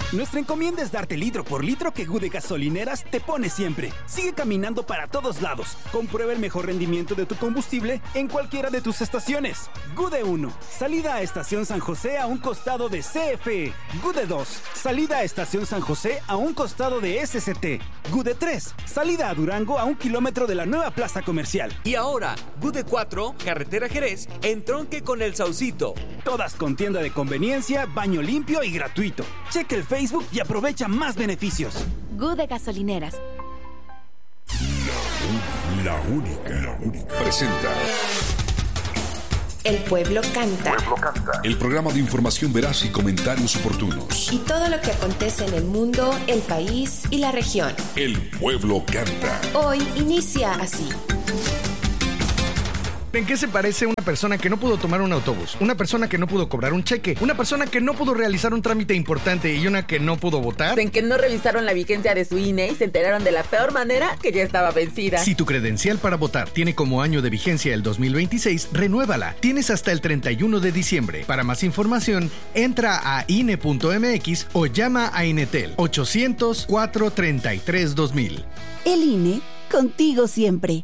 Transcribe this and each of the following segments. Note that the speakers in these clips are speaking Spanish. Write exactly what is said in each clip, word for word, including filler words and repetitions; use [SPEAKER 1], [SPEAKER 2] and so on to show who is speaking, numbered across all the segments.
[SPEAKER 1] Nuestra encomienda es darte litro por litro que Gude Gasolineras te pone siempre. Sigue caminando para todos lados. Comprueba el mejor rendimiento de tu combustible en cualquiera de tus estaciones. Gude uno, salida a Estación San José a un costado de C F E. Gude dos, salida a Estación San José a un costado de S C T. Gude tres, salida a Durango a un kilómetro de la nueva plaza comercial.
[SPEAKER 2] Y ahora, Gude cuatro, carretera Jerez, entronque con El Saucito.
[SPEAKER 1] Todas con tienda de conveniencia, baño limpio y gratuito. Cheque el Facebook y aprovecha más beneficios.
[SPEAKER 3] Gude Gasolineras.
[SPEAKER 4] La única, la única. Presenta
[SPEAKER 5] El Pueblo Canta.
[SPEAKER 4] Pueblo Canta. El programa de información veraz y comentarios oportunos.
[SPEAKER 5] Y todo lo que acontece en el mundo, el país y la región.
[SPEAKER 4] El Pueblo Canta.
[SPEAKER 5] Hoy inicia así.
[SPEAKER 6] ¿En qué se parece una persona que no pudo tomar un autobús? Una persona que no pudo cobrar un cheque, una persona que no pudo realizar un trámite importante y una que no pudo votar.
[SPEAKER 7] En que no revisaron la vigencia de su I N E y se enteraron de la peor manera que ya estaba vencida.
[SPEAKER 6] Si tu credencial para votar tiene como año de vigencia el dos mil veintiséis, renuévala. Tienes hasta el treinta y uno de diciembre. Para más información, entra a I N E punto M X o llama a Inetel ochocientos, cuatrocientos treinta y tres, dos mil.
[SPEAKER 8] El I N E, contigo siempre.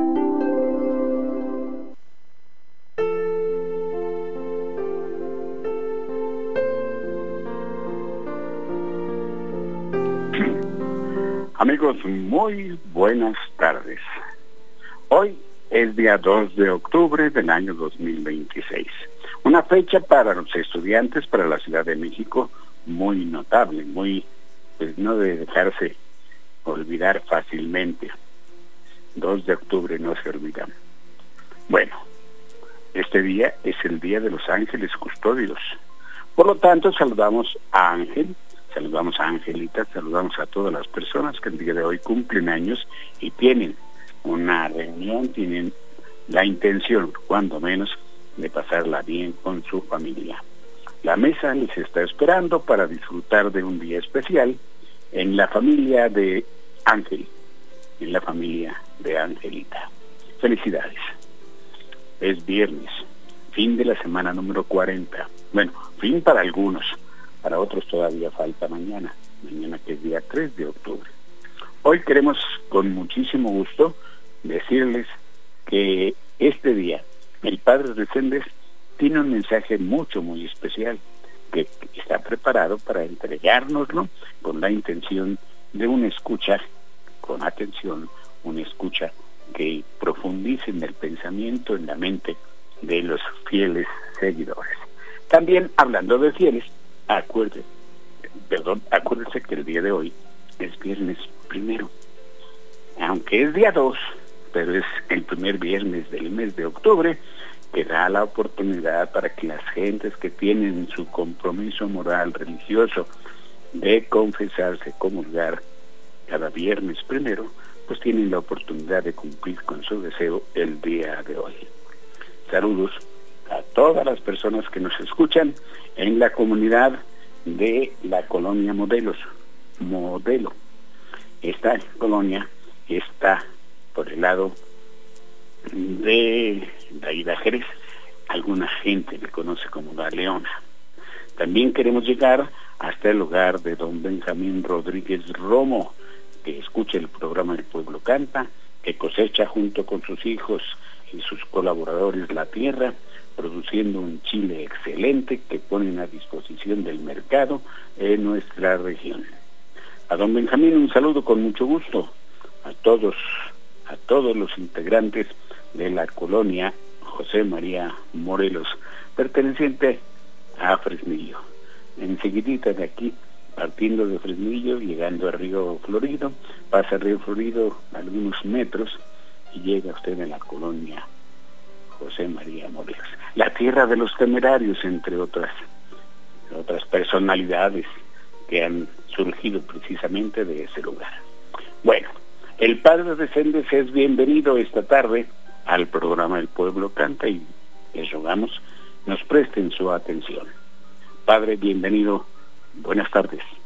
[SPEAKER 9] Amigos, muy buenas tardes. Hoy es día dos de octubre del año dos mil veintiséis. Una fecha para los estudiantes, para la Ciudad de México, muy notable, muy, pues no de dejarse olvidar fácilmente. dos de octubre no se olvida. Bueno, este día es el Día de los Ángeles Custodios. Por lo tanto, saludamos a Ángel, saludamos a Angelita, saludamos a todas las personas que el día de hoy cumplen años y tienen una reunión, tienen la intención, cuando menos, de pasarla bien con su familia. La mesa les está esperando para disfrutar de un día especial en la familia de Ángel, en la familia de Angelita. Felicidades. Es viernes, fin de la semana número cuarenta. Bueno, fin para algunos. Para otros todavía falta mañana, mañana que es día tres de octubre. Hoy queremos con muchísimo gusto decirles que este día el Padre Reséndez tiene un mensaje mucho, muy especial, que está preparado para entregárnoslo con la intención de una escucha, con atención, una escucha que profundice en el pensamiento, en la mente de los fieles seguidores. También, hablando de fieles, Acuérdense, perdón, acuérdense que el día de hoy es viernes primero, aunque es día dos, pero es el primer viernes del mes de octubre, que da la oportunidad para que las gentes que tienen su compromiso moral, religioso, de confesarse, comulgar cada viernes primero, pues tienen la oportunidad de cumplir con su deseo el día de hoy. Saludos a todas las personas que nos escuchan en la comunidad de la colonia Modelos, Modelo. Esta colonia está por el lado de la Ida Jerez, alguna gente le conoce como La Leona. También queremos llegar hasta el hogar de don Benjamín Rodríguez Romo, que escucha el programa El Pueblo Canta, que cosecha junto con sus hijos y sus colaboradores la tierra, produciendo un chile excelente que ponen a disposición del mercado en nuestra región. A don Benjamín un saludo con mucho gusto, a todos, a todos los integrantes de la colonia José María Morelos, perteneciente a Fresnillo. Enseguidita de aquí, partiendo de Fresnillo, llegando a Río Florido, pasa Río Florido algunos metros y llega usted a la colonia José María Morelos, la tierra de los temerarios, entre otras, otras personalidades que han surgido precisamente de ese lugar. Bueno, el Padre Reséndez es bienvenido esta tarde al programa El Pueblo Canta y les rogamos nos presten su atención. Padre, bienvenido, buenas tardes.